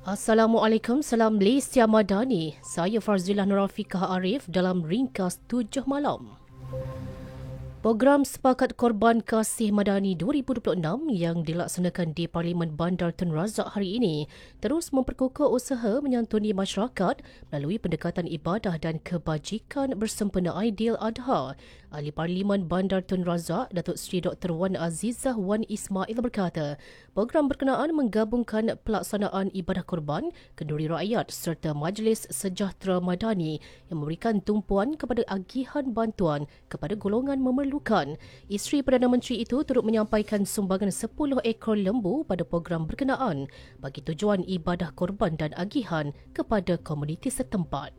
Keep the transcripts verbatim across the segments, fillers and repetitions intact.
Assalamualaikum, salam Malaysia Madani. Saya Farzilah Nurafiqah Arif dalam ringkas tujuh malam. Program Sepakat Korban Kasih Madani dua ribu dua puluh enam yang dilaksanakan di Parlimen Bandar Tun Razak hari ini terus memperkukuh usaha menyantuni masyarakat melalui pendekatan ibadah dan kebajikan bersempena Aidil Adha. Ahli Parlimen Bandar Tun Razak, Datuk Seri Doktor Wan Azizah Wan Ismail berkata, program berkenaan menggabungkan pelaksanaan ibadah korban, kenduri rakyat serta Majlis Sejahtera Madani yang memberikan tumpuan kepada agihan bantuan kepada golongan memerlukan. Isteri Perdana Menteri itu turut menyampaikan sumbangan sepuluh ekor lembu pada program berkenaan bagi tujuan ibadah korban dan agihan kepada komuniti setempat.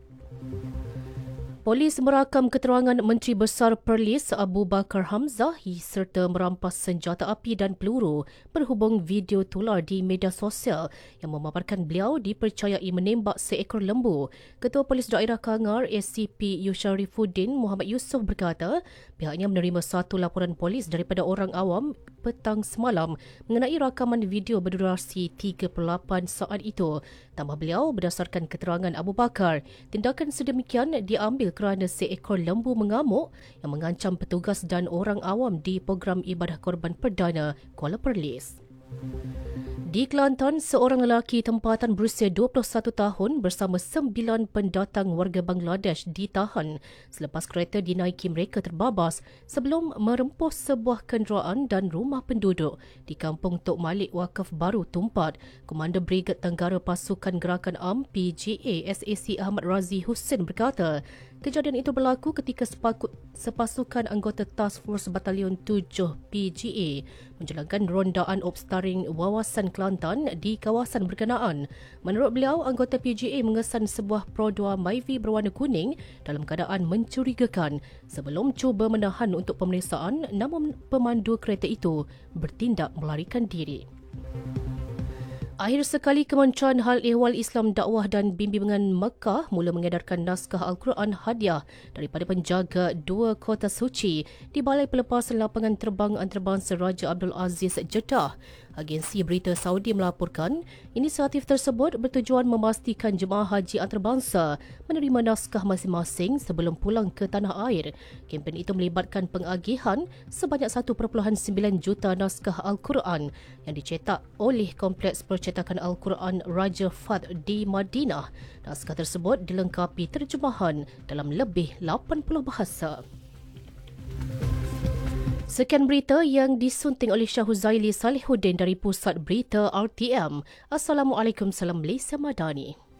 Polis merakam keterangan Menteri Besar Perlis Abu Bakar Hamzah serta merampas senjata api dan peluru berhubung video tular di media sosial yang memaparkan beliau dipercayai menembak seekor lembu. Ketua Polis Daerah Kangar A C P Yusharifuddin Muhammad Yusof berkata pihaknya menerima satu laporan polis daripada orang awam petang semalam mengenai rakaman video berdurasi tiga puluh lapan saat itu. Tambah beliau, berdasarkan keterangan Abu Bakar, tindakan sedemikian diambil kerana seekor lembu mengamuk yang mengancam petugas dan orang awam di program ibadah korban perdana Kuala Perlis. Di Kelantan, seorang lelaki tempatan berusia dua puluh satu tahun bersama sembilan pendatang warga Bangladesh ditahan selepas kereta dinaiki mereka terbabas sebelum merempuh sebuah kenderaan dan rumah penduduk di Kampung Tok Malik Wakaf Baru Tumpat. Komander Brigad Tenggara Pasukan Gerakan A M P G A S A C Ahmad Razi Hussein berkata, kejadian itu berlaku ketika sepaku, sepasukan anggota Task Force Batalion tujuh P G A menjalankan rondaan obstaring wawasan Kelantan di kawasan berkenaan. Menurut beliau, anggota P G A mengesan sebuah Pro dua Myvi berwarna kuning dalam keadaan mencurigakan sebelum cuba menahan untuk pemeriksaan, namun pemandu kereta itu bertindak melarikan diri. Akhir sekali, Kementerian Hal Ehwal Islam Dakwah dan Bimbingan Mekah mula mengedarkan naskah Al-Quran hadiah daripada penjaga dua kota suci di Balai Pelepasan Lapangan Terbang Antarabangsa Raja Abdul Aziz Jeddah. Agensi berita Saudi melaporkan inisiatif tersebut bertujuan memastikan jemaah haji antarabangsa menerima naskah masing-masing sebelum pulang ke tanah air. Kempen itu melibatkan pengagihan sebanyak satu perpuluhan sembilan juta naskah Al-Quran yang dicetak oleh Kompleks Percetakan Al-Quran Raja Fad di Madinah. Naskah tersebut dilengkapi terjemahan dalam lebih lapan puluh bahasa. Sekian berita yang disunting oleh Syah Huzaili Salihuddin dari Pusat Berita R T M. Assalamualaikum, salam Malaysia Madani.